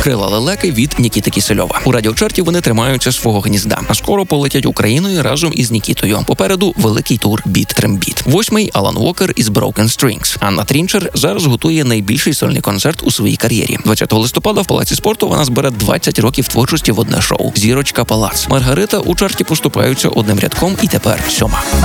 Крила лелеки від Нікіти Кісельова. У радіочарті вони тримаються свого гнізда, а скоро полетять Україною разом із Нікітою. Попереду великий тур біт-трембіт. 8-й Алан Уокер із Broken Strings. Анна Трінчер зараз готує найбільший сольний концерт у своїй кар'єрі. 20 листопада в Палаці спорту вона збере 20 років творчості в одне шоу. Зірочка Палац. Маргарита у чарті поступаються одним рядком і тепер 7-ма.